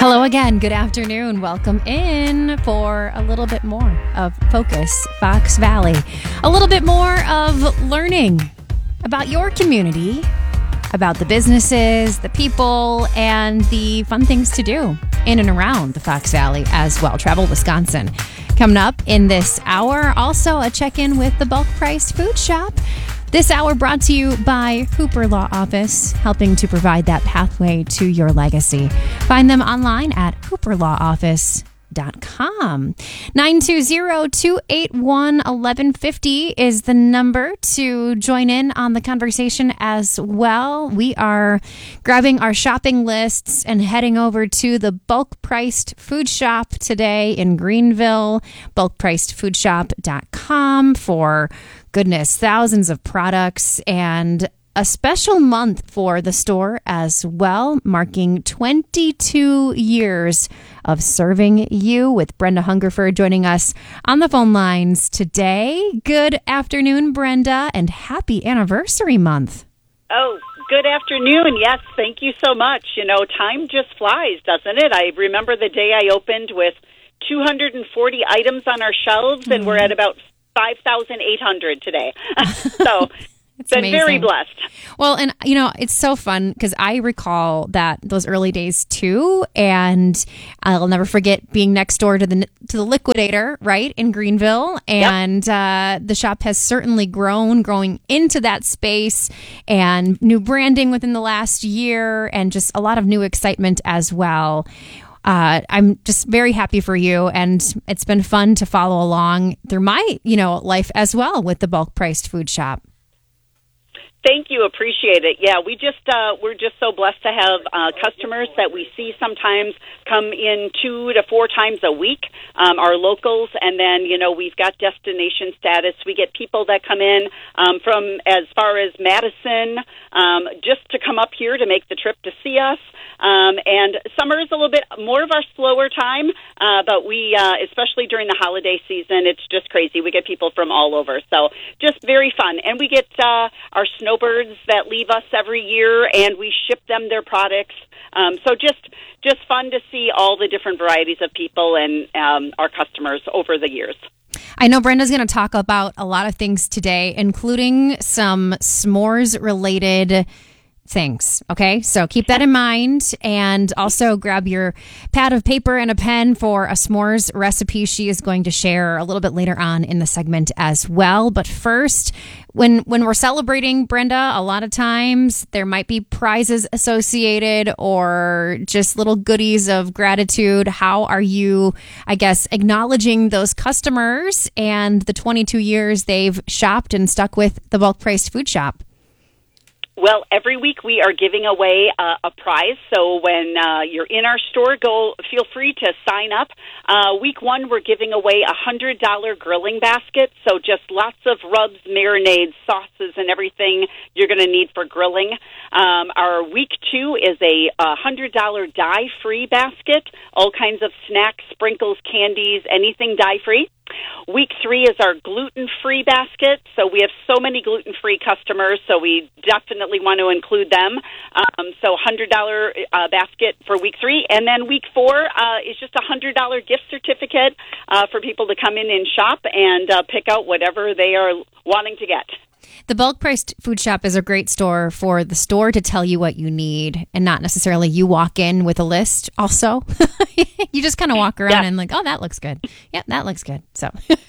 Hello again. Good afternoon. Welcome in for a little bit more of Focus Fox Valley. A little bit more of learning about your community, about the businesses, the people, and the fun things to do in and around the Fox Valley as well. Travel Wisconsin. Coming up in this hour, also a check-in with the Bulk Priced Food Shop. This hour brought to you by Hooper Law Office, helping to provide that pathway to your legacy. Find them online at hooperlawoffice.com. 920-281-1150 is the number to join in on the conversation as well. We are grabbing our shopping lists and heading over to the Bulk Priced Food Shop today in Greenville, bulkpricedfoodshop.com for goodness, thousands of products and a special month for the store as well, marking 22 years of serving you, with Brenda Hungerford joining us on the phone lines today. Good afternoon, Brenda, and happy anniversary month. Oh, good afternoon. Yes, thank you so much. You know, time just flies, doesn't it? I remember the day I opened with 240 items on our shelves, and we're at about 5,800 today. So it's been amazing. Very blessed. Well, and you know, it's so fun because I recall those early days too, and I'll never forget being next door to the Liquidator, right, in Greenville, and the shop has certainly growing into that space, and new branding within the last year, and just a lot of new excitement as well. I'm just very happy for you, and it's been fun to follow along through my, life as well with the Bulk Priced Food Shop. Thank you. Appreciate it. Yeah, we're just so blessed to have customers that we see sometimes come in 2 to 4 times a week, our locals, and then, we've got destination status. We get people that come in from as far as Madison just to come up here to make the trip to see us. And summer is a little bit more of our slower time, but we, especially during the holiday season, it's just crazy. We get people from all over, so just very fun. And we get our snowbirds that leave us every year, and we ship them their products. So just fun to see all the different varieties of people and our customers over the years. I know Brenda's going to talk about a lot of things today, including some s'mores-related things. Okay, so keep that in mind, and also grab your pad of paper and a pen for a s'mores recipe she is going to share a little bit later on in the segment as well. But first, when we're celebrating, Brenda, a lot of times there might be prizes associated or just little goodies of gratitude. How are you, I guess, acknowledging those customers and the 22 years they've shopped and stuck with the Bulk Priced Food Shop? Well, every week we are giving away a prize. So when you're in our store, feel free to sign up. Week 1, we're giving away a $100 grilling basket. So just lots of rubs, marinades, sauces, and everything you're going to need for grilling. Our week 2 is a $100 dye-free basket. All kinds of snacks, sprinkles, candies, anything dye-free. Week 3 is our gluten-free basket. So we have so many gluten-free customers, so we definitely want to include them. So $100 basket for week 3. And then week 4 is just a $100 gift certificate for people to come in and shop and pick out whatever they are wanting to get. The Bulk Priced Food Shop is a great store for the store to tell you what you need, and not necessarily you walk in with a list also. You just kind of walk around and like, oh, that looks good. Yep, that looks good. So,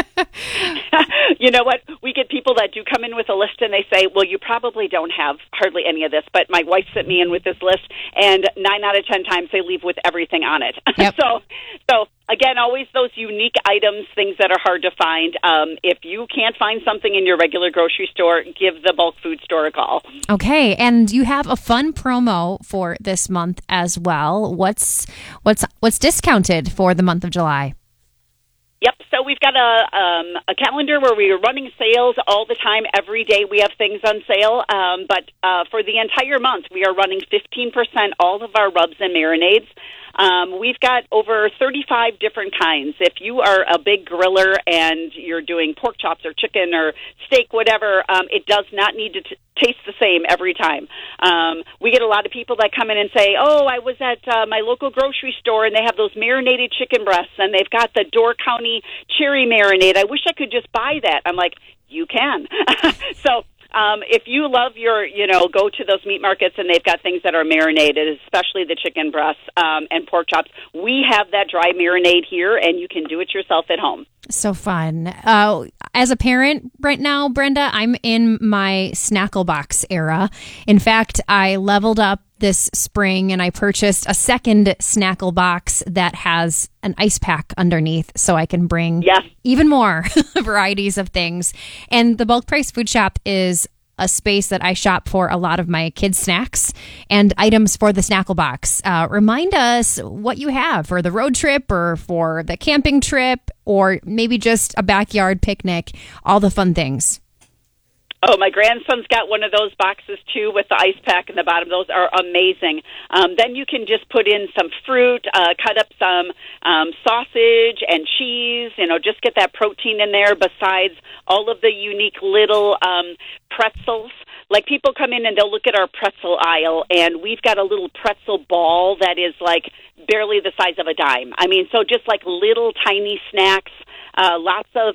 you know what? We get people that do come in with a list and they say, well, you probably don't have hardly any of this, but my wife sent me in with this list, and 9 out of 10 times they leave with everything on it. Yep. So again, always those unique items, things that are hard to find. If you can't find something in your regular grocery store, give the bulk food store a call. Okay, and you have a fun promo for this month as well. What's discounted for the month of July? Yep. So we've got a calendar where we are running sales all the time. Every day we have things on sale. But for the entire month, we are running 15% all of our rubs and marinades. We've got over 35 different kinds. If you are a big griller and you're doing pork chops or chicken or steak, whatever, it does not need to taste the same every time. We get a lot of people that come in and say, oh, I was at my local grocery store and they have those marinated chicken breasts and they've got the Door County cherry marinade. I wish I could just buy that. I'm like, you can. So if you love go to those meat markets and they've got things that are marinated, especially the chicken breasts and pork chops, we have that dry marinade here, and you can do it yourself at home. So fun. As a parent right now, Brenda, I'm in my Snackle Box era. In fact, I leveled up this spring and I purchased a second Snackle Box that has an ice pack underneath so I can bring even more varieties of things. And the Bulk Price Food Shop is a space that I shop for a lot of my kids' snacks and items for the Snackle Box. Remind us what you have for the road trip or for the camping trip or maybe just a backyard picnic, all the fun things. Oh, my grandson's got one of those boxes, too, with the ice pack in the bottom. Those are amazing. Then you can just put in some fruit, cut up some sausage and cheese, just get that protein in there besides all of the unique little pretzels. Like people come in and they'll look at our pretzel aisle, and we've got a little pretzel ball that is like barely the size of a dime. I mean, so just like little tiny snacks, lots of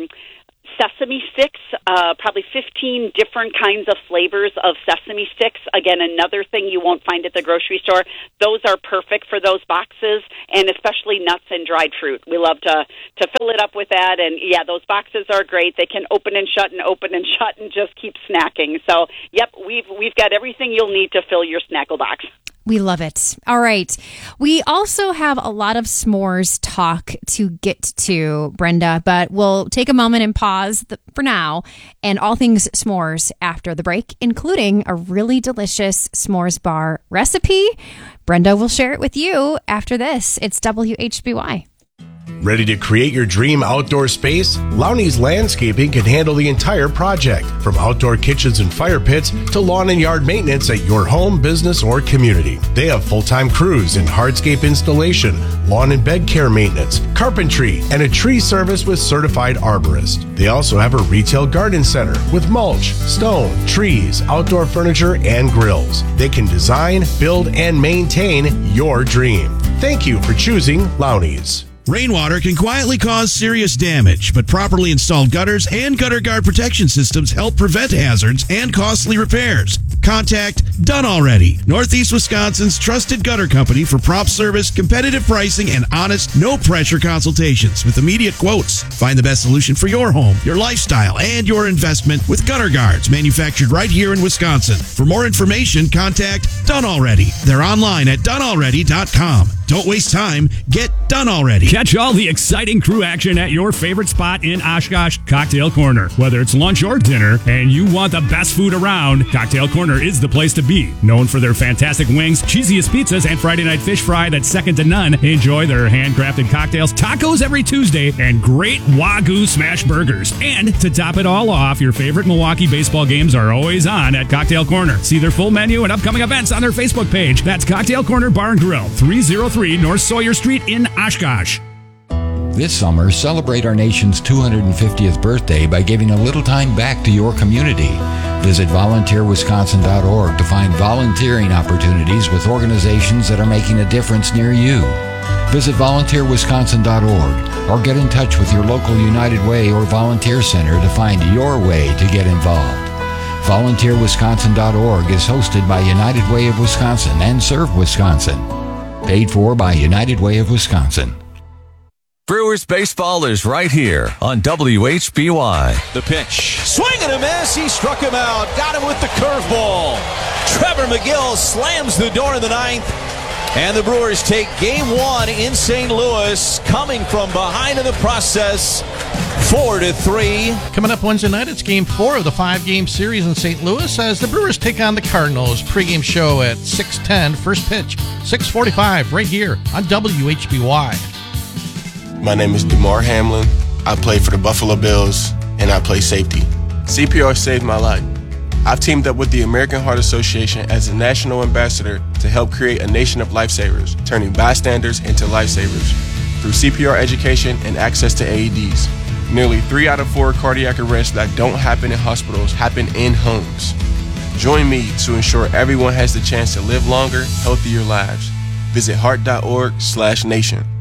sesame sticks, probably 15 different kinds of flavors of sesame sticks. Again, another thing you won't find at the grocery store. Those are perfect for those boxes, and especially nuts and dried fruit. We love to fill it up with that, and yeah, those boxes are great. They can open and shut and just keep snacking. So, yep, we've got everything you'll need to fill your Snackle Box. We love it. All right. We also have a lot of s'mores talk to get to, Brenda, but we'll take a moment and pause for now and all things s'mores after the break, including a really delicious s'mores bar recipe. Brenda will share it with you after this. It's WHBY. Ready to create your dream outdoor space? Lowney's Landscaping can handle the entire project, from outdoor kitchens and fire pits to lawn and yard maintenance at your home, business, or community. They have full-time crews in hardscape installation, lawn and bed care maintenance, carpentry, and a tree service with certified arborist. They also have a retail garden center with mulch, stone, trees, outdoor furniture, and grills. They can design, build, and maintain your dream. Thank you for choosing Lowney's. Rainwater can quietly cause serious damage, but properly installed gutters and gutter guard protection systems help prevent hazards and costly repairs. Contact Done Already, Northeast Wisconsin's trusted gutter company for prompt service, competitive pricing, and honest, no-pressure consultations with immediate quotes. Find the best solution for your home, your lifestyle, and your investment with gutter guards manufactured right here in Wisconsin. For more information, contact Done Already. They're online at donealready.com. Don't waste time. Get Done Already. Catch all the exciting crew action at your favorite spot in Oshkosh, Cocktail Corner. Whether it's lunch or dinner and you want the best food around, Cocktail Corner is the place to be. Known for their fantastic wings, cheesiest pizzas, and Friday night fish fry that's second to none. Enjoy their handcrafted cocktails, tacos every Tuesday, and great Wagyu smash burgers. And to top it all off, your favorite Milwaukee baseball games are always on at Cocktail Corner. See their full menu and upcoming events on their Facebook page. That's Cocktail Corner Bar and Grill, 303 North Sawyer Street in Oshkosh. This summer, celebrate our nation's 250th birthday by giving a little time back to your community. Visit volunteerwisconsin.org to find volunteering opportunities with organizations that are making a difference near you. Visit volunteerwisconsin.org or get in touch with your local United Way or volunteer center to find your way to get involved. Volunteerwisconsin.org is hosted by United Way of Wisconsin and Serve Wisconsin. Paid for by United Way of Wisconsin. Brewers baseball is right here on WHBY. The pitch. Swing and a miss. He struck him out. Got him with the curveball. Trevor McGill slams the door in the ninth. And the Brewers take game one in St. Louis, coming from behind in the process, 4-3. Coming up Wednesday night, it's game 4 of the 5-game series in St. Louis as the Brewers take on the Cardinals. Pre-game show at 6:10, first pitch, 6:45, right here on WHBY. My name is DeMar Hamlin. I play for the Buffalo Bills, and I play safety. CPR saved my life. I've teamed up with the American Heart Association as a national ambassador to help create a nation of lifesavers, turning bystanders into lifesavers through CPR education and access to AEDs. Nearly 3 out of 4 cardiac arrests that don't happen in hospitals happen in homes. Join me to ensure everyone has the chance to live longer, healthier lives. Visit heart.org/nation.